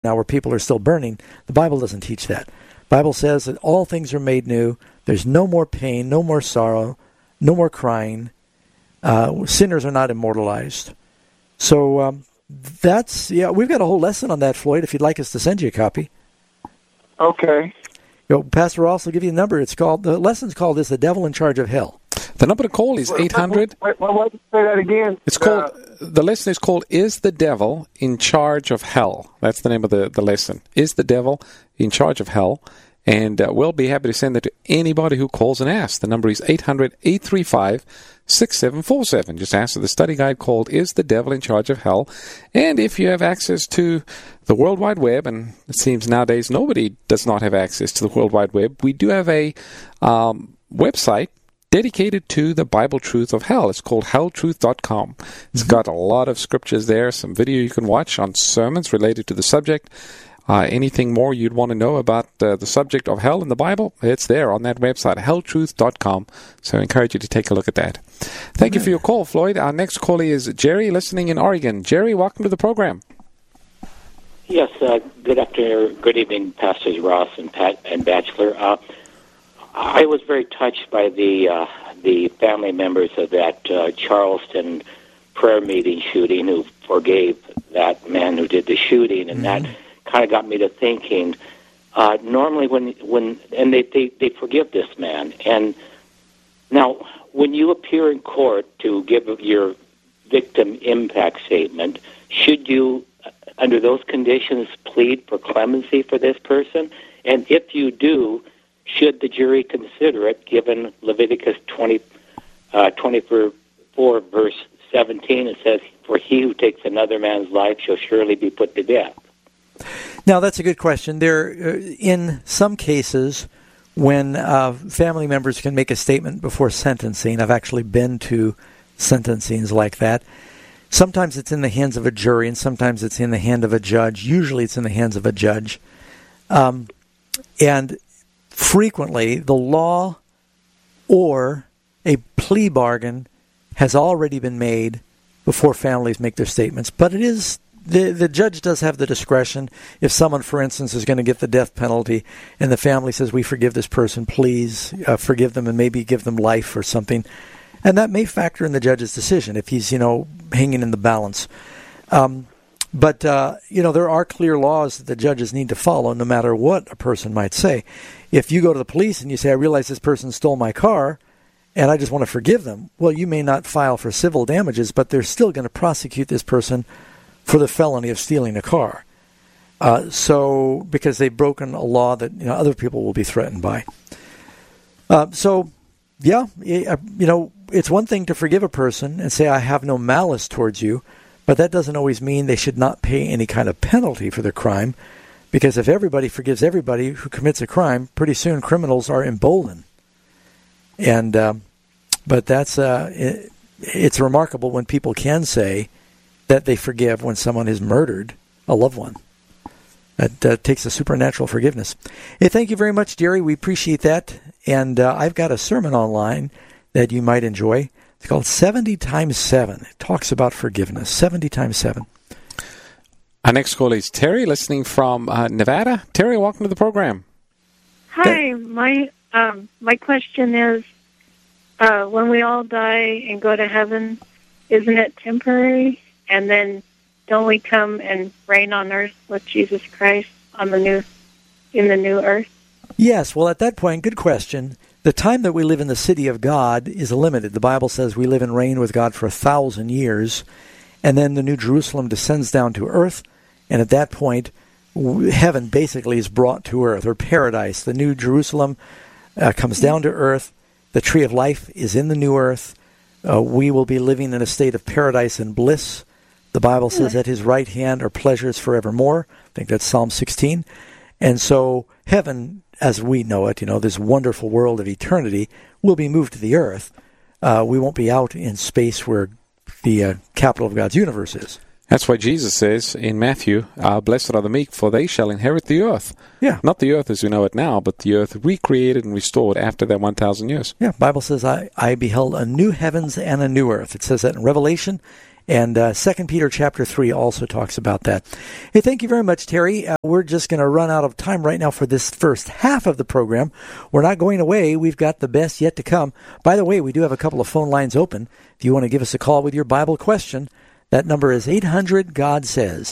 now where people are still burning. The Bible doesn't teach that. The Bible says that all things are made new. There's no more pain, no more sorrow, no more crying. Sinners are not immortalized. So we've got a whole lesson on that, Floyd, if you'd like us to send you a copy. Okay. Pastor Ross will give you a number. The lesson's called "Is the Devil in Charge of Hell?" The number to call is 800. Wait, say that again. The lesson is called "Is the Devil in Charge of Hell?" That's the name of the lesson. Is the Devil in Charge of Hell? And we'll be happy to send that to anybody who calls and asks. The number is 800-835-6747. Just ask for the study guide called "Is the Devil in Charge of Hell?" And if you have access to the World Wide Web, and it seems nowadays nobody does not have access to the World Wide Web, we do have a website dedicated to the Bible truth of hell. It's called helltruth.com. It's got a lot of scriptures there, some video you can watch on sermons related to the subject. Anything more you'd want to know about the subject of hell in the Bible, it's there on that website, helltruth.com. So I encourage you to take a look at that. Thank you for your call, Floyd. Our next caller is Jerry, listening in Oregon. Jerry, welcome to the program. Yes, good afternoon, good evening, Pastors Ross and Pat and Batchelor. I was very touched by the family members of that Charleston prayer meeting shooting who forgave that man who did the shooting, and that kind of got me to thinking. Normally, when they forgive this man, and now when you appear in court to give your victim impact statement, should you, under those conditions, plead for clemency for this person? And if you do, should the jury consider it, given Leviticus 24, verse 17? It says, "For he who takes another man's life shall surely be put to death." Now, that's a good question. In some cases, when family members can make a statement before sentencing, I've actually been to sentencings like that. Sometimes it's in the hands of a jury, and sometimes it's in the hand of a judge. Usually it's in the hands of a judge. And frequently, the law or a plea bargain has already been made before families make their statements. But it is the judge does have the discretion. If someone, for instance, is going to get the death penalty and the family says, "We forgive this person, please forgive them and maybe give them life or something," and that may factor in the judge's decision if he's, hanging in the balance. But there are clear laws that the judges need to follow no matter what a person might say. If you go to the police and you say, "I realize this person stole my car and I just want to forgive them," well, you may not file for civil damages, but they're still going to prosecute this person for the felony of stealing a car. Because they've broken a law that other people will be threatened by. It's one thing to forgive a person and say, "I have no malice towards you," but that doesn't always mean they should not pay any kind of penalty for their crime, because if everybody forgives everybody who commits a crime, pretty soon criminals are emboldened. But it's remarkable when people can say that they forgive when someone has murdered a loved one. That takes a supernatural forgiveness. Hey, thank you very much, Jerry. We appreciate that. And I've got a sermon online that you might enjoy. It's called 70 times 7. It talks about forgiveness. 70 times 7. Our next caller is Terry, listening from Nevada. Terry, welcome to the program. Hi. My question is, when we all die and go to heaven, isn't it temporary? And then don't we come and reign on earth with Jesus Christ in the new earth? Yes. Well, at that point, good question. The time that we live in the city of God is limited. The Bible says we live and reign with God for 1,000 years, and then the New Jerusalem descends down to earth, and at that point, heaven basically is brought to earth, or paradise. The New Jerusalem comes down to earth. The tree of life is in the new earth. We will be living in a state of paradise and bliss. The Bible says at his right hand are pleasures forevermore. I think that's Psalm 16. And so heaven, as we know it, this wonderful world of eternity, will be moved to the earth. We won't be out in space where the capital of God's universe is. That's why Jesus says in Matthew, "Blessed are the meek, for they shall inherit the earth." Yeah. Not the earth as we know it now, but the earth recreated and restored after that 1,000 years. Yeah, the Bible says, I beheld a new heavens and a new earth. It says that in Revelation. And 2 Peter chapter 3 also talks about that. Hey, thank you very much, Terry. We're just going to run out of time right now for this first half of the program. We're not going away. We've got the best yet to come. By the way, we do have a couple of phone lines open. If you want to give us a call with your Bible question, that number is 800-GOD-SAYS,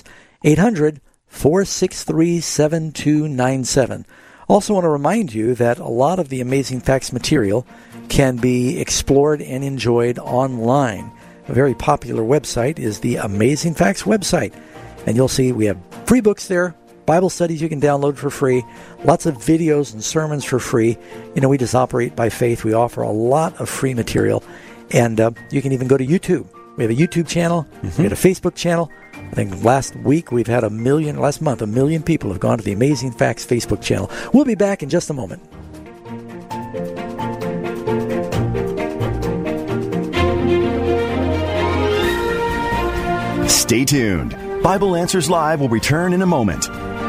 800-463-7297. Also want to remind you that a lot of the Amazing Facts material can be explored and enjoyed online. A very popular website is the Amazing Facts website. And you'll see we have free books there, Bible studies you can download for free, lots of videos and sermons for free. You know, we just operate by faith. We offer a lot of free material. And you can even go to YouTube. We have a YouTube channel. We have a Facebook channel. I think last month, a million people have gone to the Amazing Facts Facebook channel. We'll be back in just a moment. Stay tuned. Bible Answers Live will return in a moment.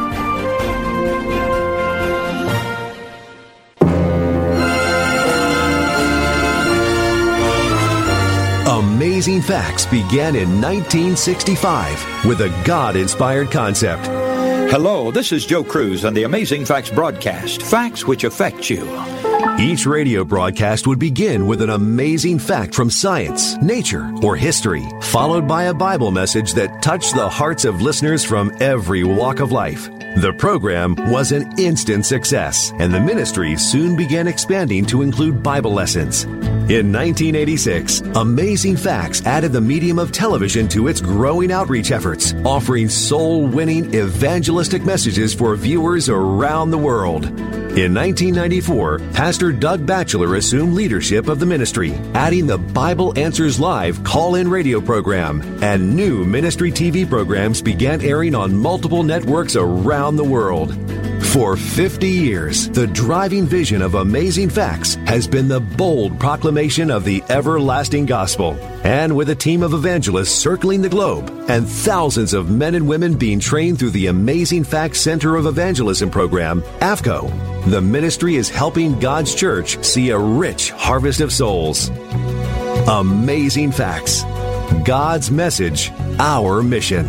Amazing Facts began in 1965 with a God-inspired concept. Hello, this is Joe Cruz on the Amazing Facts broadcast, facts which affect you. Each radio broadcast would begin with an amazing fact from science, nature, or history, followed by a Bible message that touched the hearts of listeners from every walk of life. The program was an instant success, and the ministry soon began expanding to include Bible lessons. In 1986, Amazing Facts added the medium of television to its growing outreach efforts, offering soul-winning evangelistic messages for viewers around the world. In 1994, Pastor Doug Batchelor assumed leadership of the ministry, adding the Bible Answers Live call-in radio program, and new ministry TV programs began airing on multiple networks around the world. For 50 years, the driving vision of Amazing Facts has been the bold proclamation of the everlasting gospel. And with a team of evangelists circling the globe and thousands of men and women being trained through the Amazing Facts Center of Evangelism program, AFCO, the ministry is helping God's church see a rich harvest of souls. Amazing Facts. God's message, our mission.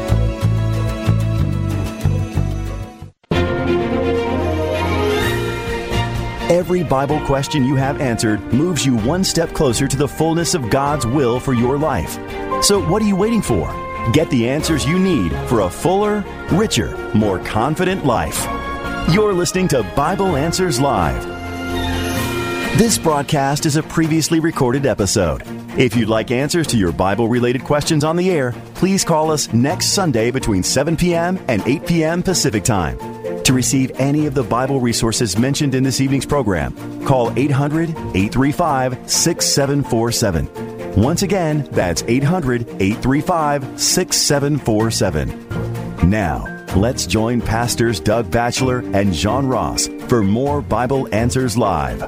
Every Bible question you have answered moves you one step closer to the fullness of God's will for your life. So what are you waiting for? Get the answers you need for a fuller, richer, more confident life. You're listening to Bible Answers Live. This broadcast is a previously recorded episode. If you'd like answers to your Bible-related questions on the air, please call us next Sunday between 7 p.m. and 8 p.m. Pacific Time. To receive any of the Bible resources mentioned in this evening's program, call 800-835-6747. Once again, that's 800-835-6747. Now, let's join Pastors Doug Batchelor and John Ross for more Bible Answers Live.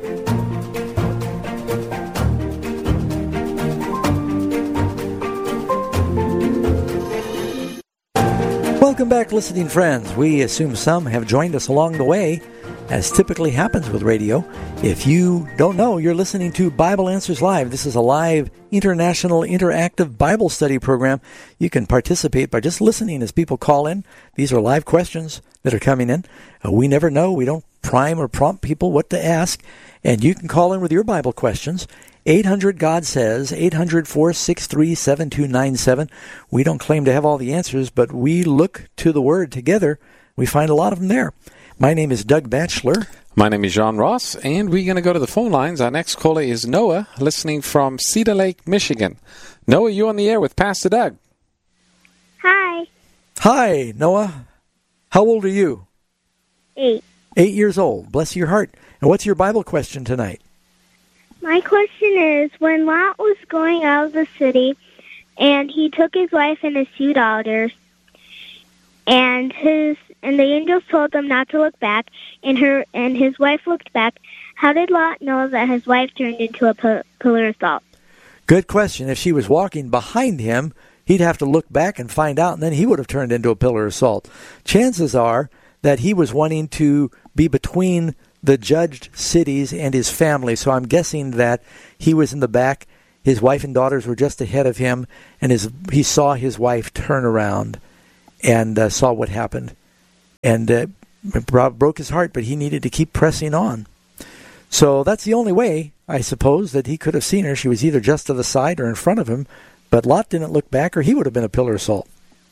Welcome back, listening friends. We assume some have joined us along the way, as typically happens with radio. If you don't know, you're listening to Bible Answers Live. This is a live international interactive Bible study program. You can participate by just listening as people call in. These are live questions that are coming in. We never know. We don't prime or prompt people what to ask. And you can call in with your Bible questions. 800-GOD-SAYS, 800-463-7297. We don't claim to have all the answers, but we look to the Word together. We find a lot of them there. My name is Doug Batchelor. My name is John Ross, and we're going to go to the phone lines. Our next caller is Noah, listening from Cedar Lake, Michigan. Noah, you're on the air with Pastor Doug. Hi. Hi, Noah. How old are you? 8. 8 years old. Bless your heart. And what's your Bible question tonight? My question is, when Lot was going out of the city, and he took his wife and his 2 daughters, and the angels told them not to look back, and his wife looked back, how did Lot know that his wife turned into a pillar of salt? Good question. If she was walking behind him, he'd have to look back and find out, and then he would have turned into a pillar of salt. Chances are that he was wanting to be between the judged cities and his family, so I'm guessing that he was in the back. His wife and daughters were just ahead of him, and he saw his wife turn around and saw what happened. And it broke his heart, but he needed to keep pressing on. So that's the only way, I suppose, that he could have seen her. She was either just to the side or in front of him, but Lot didn't look back, or he would have been a pillar of salt.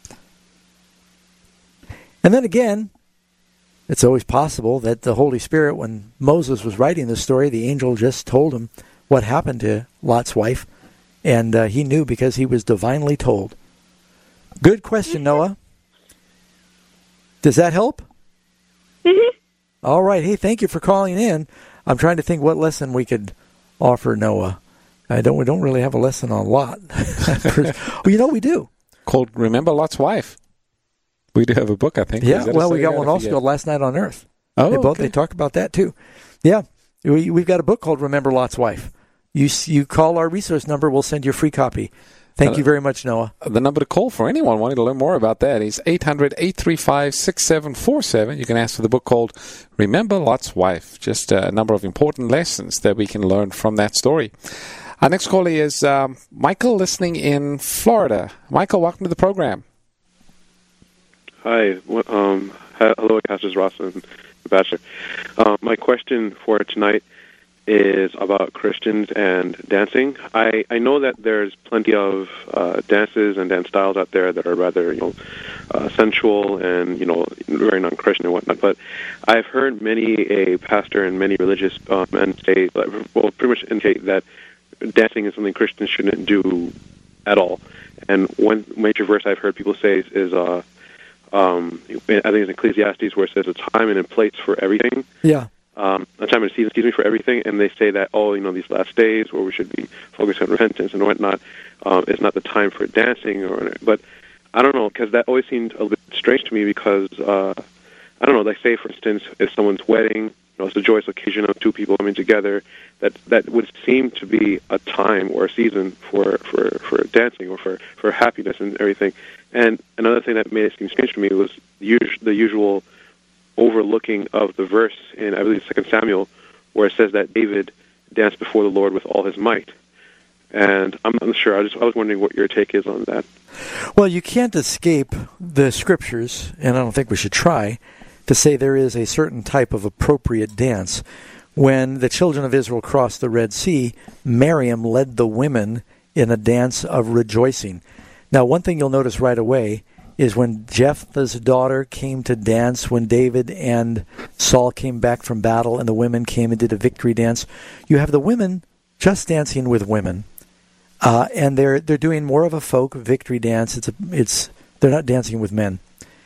And then again, it's always possible that the Holy Spirit, when Moses was writing this story, the angel just told him what happened to Lot's wife, and he knew because he was divinely told. Good question, Noah. Does that help? Mm-hmm. All right. Hey, thank you for calling in. I'm trying to think what lesson we could offer Noah. We don't really have a lesson on Lot. Well, we do. Called Remember Lot's Wife. We do have a book, I think. Yeah, well, we got one also called Last Night on Earth. Oh, They talk about that, too. Yeah, we've got a book called Remember Lot's Wife. You call our resource number, we'll send you a free copy. Thank you very much, Noah. The number to call for anyone wanting to learn more about that is 800-835-6747. You can ask for the book called Remember Lot's Wife. Just a number of important lessons that we can learn from that story. Our next caller is Michael, listening in Florida. Michael, welcome to the program. Hi. Hello, Pastors Ross and Bachelor. My question for tonight is about Christians and dancing. I know that there's plenty of dances and dance styles out there that are rather, sensual and, very non-Christian and whatnot. But I've heard many a pastor and many religious men say, pretty much indicate that dancing is something Christians shouldn't do at all. And one major verse I've heard people say is I think it's Ecclesiastes, where it says a time and a place for everything. Yeah. A time and a season, for everything. And they say that, these last days where we should be focused on repentance and whatnot, it's not the time for dancing. But I don't know, because that always seemed a little bit strange to me because, I don't know, like say, for instance, if someone's wedding, it's a joyous occasion of two people coming together, that would seem to be a time or a season for dancing or for happiness and everything. And another thing that made it seem strange to me was the usual overlooking of the verse in, I believe, 2 Samuel, where it says that David danced before the Lord with all his might. And I'm not sure. I was wondering what your take is on that. Well, you can't escape the Scriptures, and I don't think we should try, to say there is a certain type of appropriate dance. When the children of Israel crossed the Red Sea, Miriam led the women in a dance of rejoicing. Now, one thing you'll notice right away is when Jephthah's daughter came to dance, when David and Saul came back from battle and the women came and did a victory dance, you have the women just dancing with women. And they're doing more of a folk victory dance. They're not dancing with men.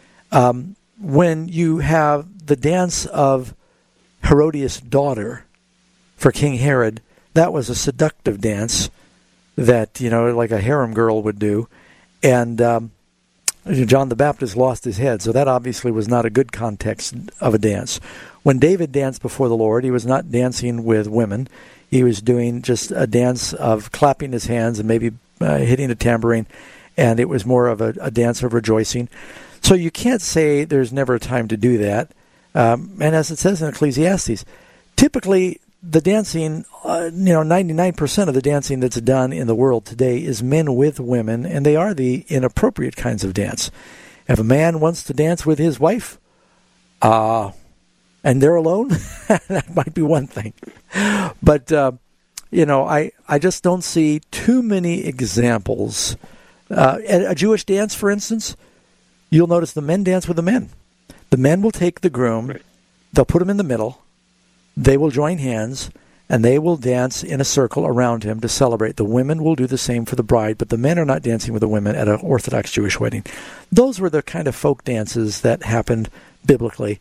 When you have the dance of Herodias' daughter for King Herod, that was a seductive dance that, like a harem girl would do. And John the Baptist lost his head, so that obviously was not a good context of a dance. When David danced before the Lord, he was not dancing with women. He was doing just a dance of clapping his hands and maybe hitting a tambourine, and it was more of a dance of rejoicing. So you can't say there's never a time to do that. And as it says in Ecclesiastes, typically the dancing, 99% of the dancing that's done in the world today is men with women, and they are the inappropriate kinds of dance. If a man wants to dance with his wife, and they're alone, that might be one thing. But, I just don't see too many examples. A Jewish dance, for instance, you'll notice the men dance with the men. The men will take the groom, they'll put him in the middle, they will join hands, and they will dance in a circle around him to celebrate. The women will do the same for the bride, but the men are not dancing with the women at an Orthodox Jewish wedding. Those were the kind of folk dances that happened biblically.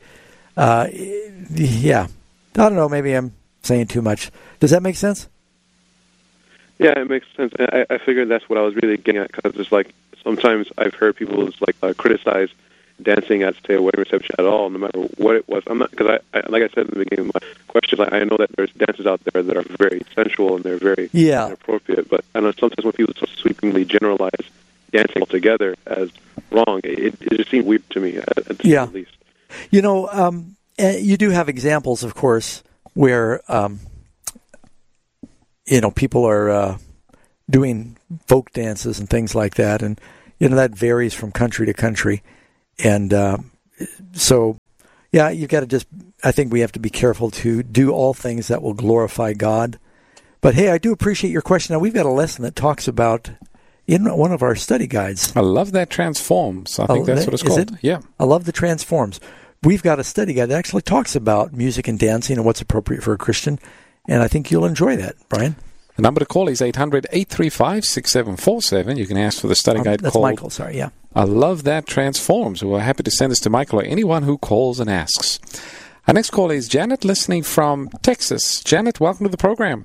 Yeah. I don't know, maybe I'm saying too much. Does that make sense? Yeah, it makes sense. I figured that's what I was really getting at, because it's like sometimes I've heard people criticize dancing at, say, a wedding reception at all, no matter what it was. I'm not, because I like I said in the beginning of my question, I know that there's dances out there that are very sensual and they're very inappropriate, but I know sometimes when people so sweepingly generalize dancing altogether as wrong, it just seems weird to me, at least. You do have examples, of course, where, people are doing folk dances and things like that. And, that varies from country to country. And so, yeah, you've got to I think we have to be careful to do all things that will glorify God. But, hey, I do appreciate your question. Now, we've got a lesson that talks about, in one of our study guides. I love that Transforms. I think that's what it's called. Yeah. I love the Transforms. We've got a study guide that actually talks about music and dancing and what's appropriate for a Christian. And I think you'll enjoy that, Brian. The number to call is 800-835-6747. You can ask for the study guide that's called... That's Michael, sorry, yeah. I love that Transforms. We're happy to send this to Michael or anyone who calls and asks. Our next call is Janet, listening from Texas. Janet, welcome to the program.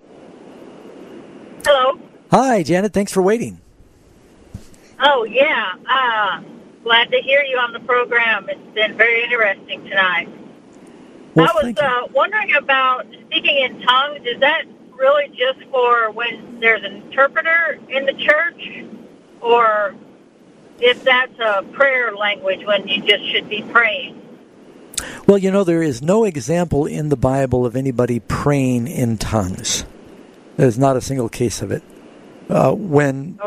Hello. Hi, Janet. Thanks for waiting. Oh, yeah. Glad to hear you on the program. It's been very interesting tonight. Well, I was wondering about speaking in tongues. Is that really just for when there's an interpreter in the church? Or if that's a prayer language when you just should be praying? Well, there is no example in the Bible of anybody praying in tongues. There's not a single case of it. When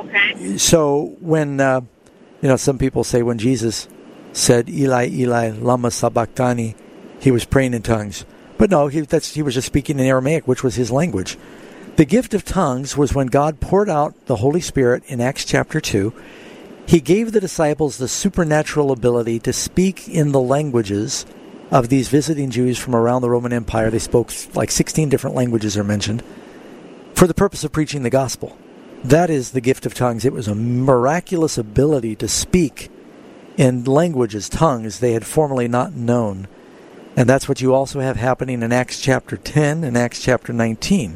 some people say when Jesus said, Eli, Eli, lama sabachthani, he was praying in tongues. But no, he was just speaking in Aramaic, which was his language. The gift of tongues was when God poured out the Holy Spirit in Acts chapter 2. He gave the disciples the supernatural ability to speak in the languages of these visiting Jews from around the Roman Empire. They spoke like 16 different languages are mentioned for the purpose of preaching the gospel. That is the gift of tongues. It was a miraculous ability to speak in languages, tongues they had formerly not known. And that's what you also have happening in Acts chapter 10 and Acts chapter 19.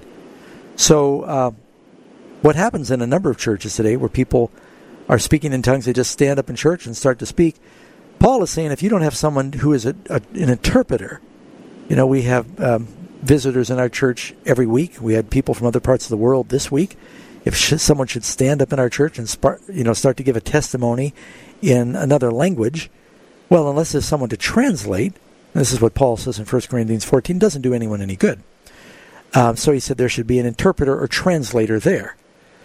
So what happens in a number of churches today where people are speaking in tongues, they just stand up in church and start to speak. Paul is saying if you don't have someone who is an interpreter, we have visitors in our church every week. We had people from other parts of the world this week. If someone should stand up in our church and start to give a testimony in another language, well, unless there's someone to translate, and this is what Paul says in 1 Corinthians 14, doesn't do anyone any good. So he said there should be an interpreter or translator there.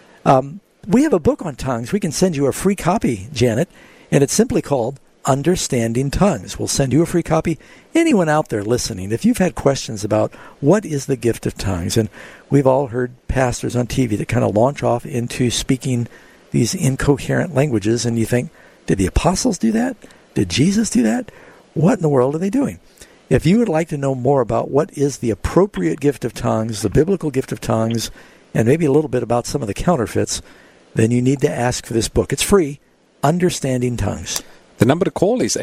We have a book on tongues. We can send you a free copy, Janet, and it's simply called Understanding Tongues. We'll send you a free copy. Anyone out there listening, if you've had questions about what is the gift of tongues, and we've all heard pastors on TV that kind of launch off into speaking these incoherent languages, and you think, did the apostles do that? Did Jesus do that? What in the world are they doing? If you would like to know more about what is the appropriate gift of tongues, the biblical gift of tongues, and maybe a little bit about some of the counterfeits, then you need to ask for this book. It's free, Understanding Tongues. The number to call is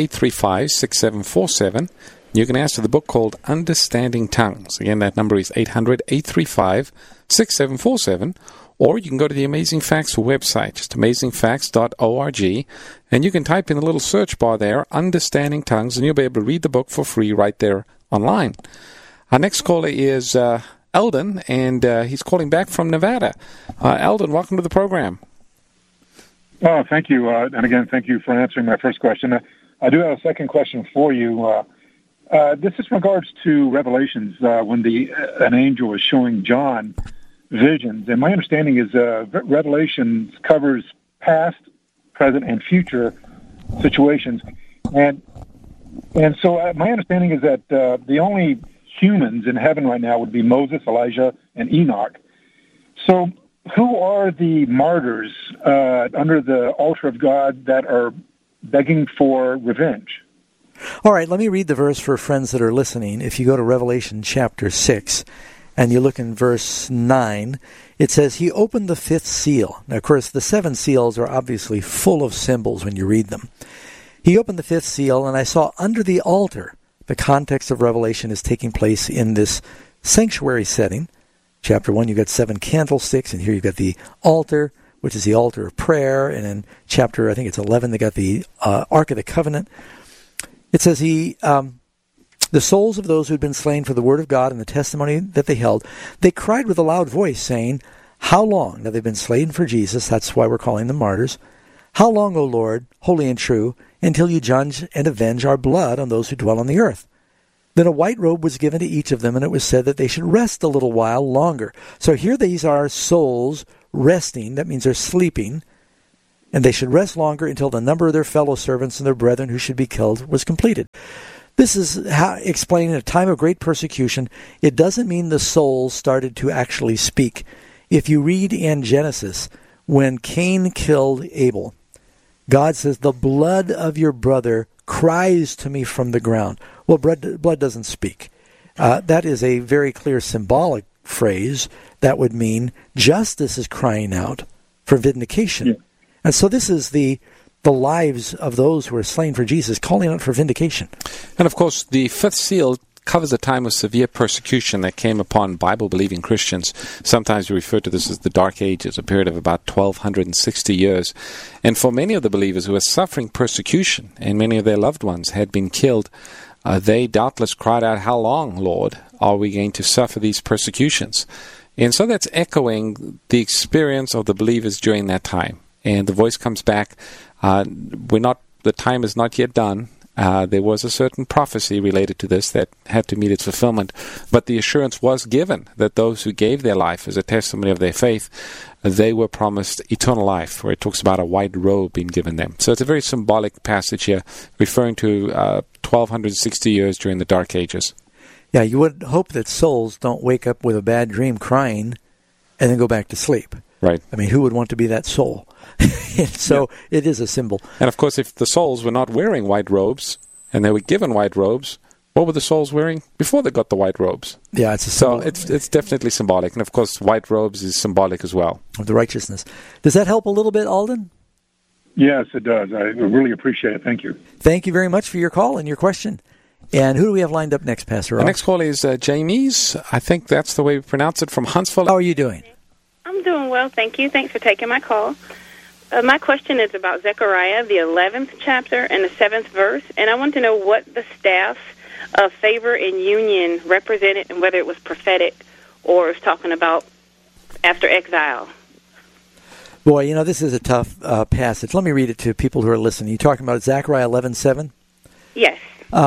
800-835-6747. You can ask for the book called Understanding Tongues. Again, that number is 800-835-6747. Or you can go to the Amazing Facts website, just amazingfacts.org, and you can type in the little search bar there, Understanding Tongues, and you'll be able to read the book for free right there online. Our next caller is Eldon, and he's calling back from Nevada. Eldon, welcome to the program. Oh, thank you. And again, thank you for answering my first question. I do have a second question for you. This is in regards to Revelations, when an angel is showing John visions. And my understanding is Revelations covers past, present, and future situations. And so my understanding is that the only humans in heaven right now would be Moses, Elijah, and Enoch. So who are the martyrs under the altar of God that are begging for revenge? All right, let me read the verse for friends that are listening. If you go to Revelation chapter 6 and you look in verse 9, it says, He opened the fifth seal. Now, of course, the seven seals are obviously full of symbols when you read them. He opened the fifth seal, and I saw under the altar, the context of Revelation is taking place in this sanctuary setting. Chapter 1, you've got 7 candlesticks, and here you've got the altar, which is the altar of prayer. And in chapter, I think it's 11, they got the Ark of the Covenant. It says, the souls of those who had been slain for the word of God and the testimony that they held, they cried with a loud voice, saying, How long? Now they've been slain for Jesus, that's why we're calling them martyrs. How long, O Lord, holy and true, until you judge and avenge our blood on those who dwell on the earth? Then a white robe was given to each of them, and it was said that they should rest a little while longer. So here these are souls resting. That means they're sleeping. And they should rest longer until the number of their fellow servants and their brethren who should be killed was completed. This is how explaining a time of great persecution. It doesn't mean the souls started to actually speak. If you read in Genesis, when Cain killed Abel, God says, the blood of your brother cries to me from the ground. Well, blood doesn't speak. That is a very clear symbolic phrase that would mean justice is crying out for vindication. Yeah. And so this is the lives of those who are slain for Jesus, calling out for vindication. And of course, the fifth seal covers a time of severe persecution that came upon Bible-believing Christians. Sometimes we refer to this as the Dark Ages, a period of about 1,260 years. And for many of the believers who were suffering persecution, and many of their loved ones had been killed, they doubtless cried out, "How long, Lord, are we going to suffer these persecutions?" And so that's echoing the experience of the believers during that time. And the voice comes back, the time is not yet done. There was a certain prophecy related to this that had to meet its fulfillment, but the assurance was given that those who gave their life as a testimony of their faith, they were promised eternal life, where it talks about a white robe being given them. So it's a very symbolic passage here, referring to 1,260 years during the Dark Ages. Yeah, you would hope that souls don't wake up with a bad dream crying and then go back to sleep. Right. I mean, who would want to be that soul? So It is a symbol. And of course, if the souls were not wearing white robes, and they were given white robes, what were the souls wearing before they got the white robes? Yeah, it's a symbol. So it's definitely symbolic. And of course, white robes is symbolic as well. Of the righteousness. Does that help a little bit, Alden? Yes, it does. I really appreciate it. Thank you. Thank you very much for your call and your question. And who do we have lined up next, Pastor Ross? The next call is Jamie's. I think that's the way we pronounce it, from Huntsville. How are you doing? I'm doing well, thank you. Thanks for taking my call. My question is about Zechariah, the 11th chapter and the 7th verse, and I want to know what the staff of favor and union represented and whether it was prophetic or was talking about after exile. Boy, this is a tough passage. Let me read it to people who are listening. You're talking about Zechariah 11:7? Yes.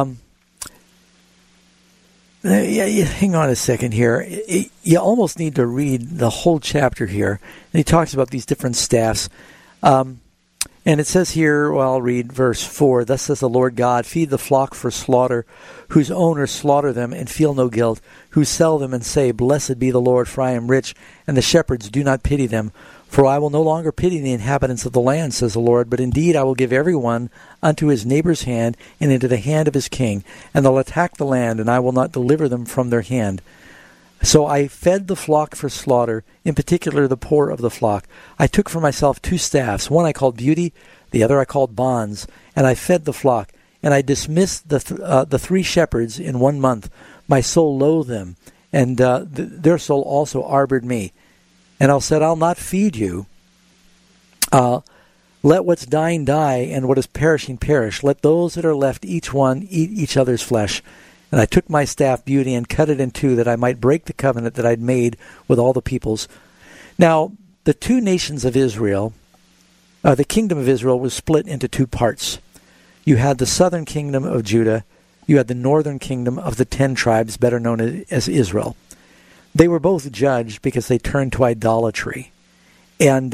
Hang on a second here. You almost need to read the whole chapter here. And he talks about these different staffs. And it says here, well, I'll read verse 4. Thus says the Lord God, feed the flock for slaughter, whose owners slaughter them and feel no guilt, who sell them and say, blessed be the Lord, for I am rich, and the shepherds do not pity them. For I will no longer pity the inhabitants of the land, says the Lord, but indeed I will give everyone unto his neighbor's hand and into the hand of his king, and they'll attack the land, and I will not deliver them from their hand. So I fed the flock for slaughter, in particular the poor of the flock. I took for myself 2 staffs, one I called beauty, the other I called bonds, and I fed the flock. And I dismissed the 3 shepherds in 1 month. My soul loathed them, and their soul also arbored me. And I said, I'll not feed you. Let what's dying die, and what is perishing perish. Let those that are left, each one, eat each other's flesh. And I took my staff, beauty, and cut it in 2, that I might break the covenant that I'd made with all the peoples. Now, the 2 nations of Israel, the kingdom of Israel, was split into 2 parts. You had the southern kingdom of Judah. You had the northern kingdom of the 10 tribes, better known as Israel. They were both judged because they turned to idolatry. And,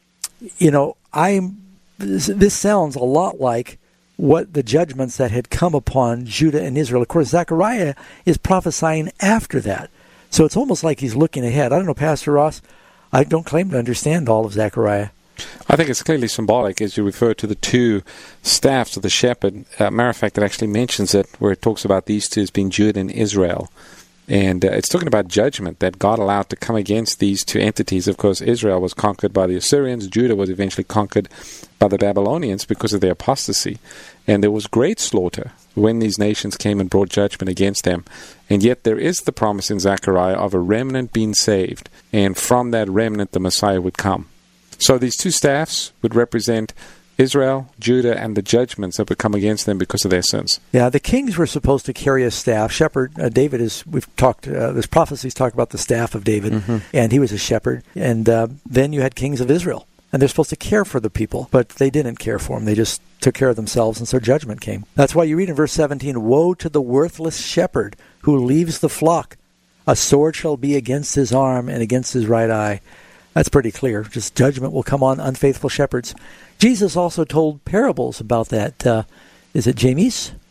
this sounds a lot like what the judgments that had come upon Judah and Israel. Of course, Zechariah is prophesying after that. So it's almost like he's looking ahead. I don't know, Pastor Ross, I don't claim to understand all of Zechariah. I think it's clearly symbolic as you refer to the 2 staffs of the shepherd. Matter of fact, it actually mentions it where it talks about these 2 as being Judah and Israel. And it's talking about judgment that God allowed to come against these 2 entities. Of course, Israel was conquered by the Assyrians. Judah was eventually conquered by the Babylonians because of their apostasy. And there was great slaughter when these nations came and brought judgment against them. And yet there is the promise in Zechariah of a remnant being saved. And from that remnant, the Messiah would come. So these 2 staffs would represent Israel, Judah, and the judgments that would come against them because of their sins. Yeah, the kings were supposed to carry a staff. Shepherd, David we've talked, there's prophecies talk about the staff of David, and he was a shepherd. And then you had kings of Israel. And they're supposed to care for the people, but they didn't care for them. They just took care of themselves, and so judgment came. That's why you read in verse 17, "Woe to the worthless shepherd who leaves the flock. A sword shall be against his arm and against his right eye." That's pretty clear. Just judgment will come on unfaithful shepherds. Jesus also told parables about that. Is it James?